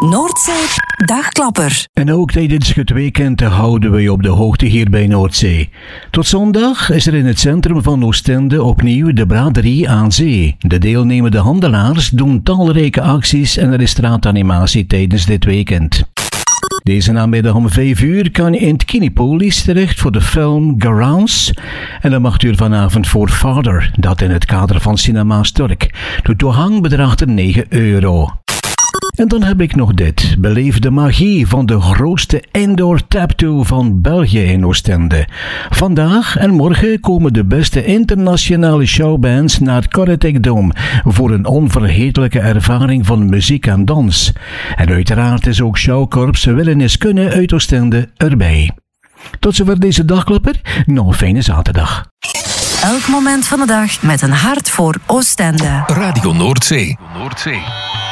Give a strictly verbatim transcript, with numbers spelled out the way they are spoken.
Noordzee Dagklapper. En ook tijdens het weekend houden we je op de hoogte hier bij Noordzee. Tot zondag is er in het centrum van Oostende opnieuw de braderie aan zee. De deelnemende handelaars doen talrijke acties en er is straatanimatie tijdens dit weekend. Deze namiddag om vijf uur kan je in het Kinepolis terecht voor de film Garance. En dan mag u vanavond voor Father, dat in het kader van Cinema Stork. De toegang bedraagt er negen euro. En dan heb ik nog dit. Beleef de magie van de grootste indoor taptoe van België in Oostende. Vandaag en morgen komen de beste internationale showbands naar het Corretec Dome voor een onvergetelijke ervaring van muziek en dans. En uiteraard is ook Showkorps Willen is Kunnen uit Oostende erbij. Tot zover deze dagklapper. Nog een fijne zaterdag. Elk moment van de dag met een hart voor Oostende. Radio Noordzee. Noordzee.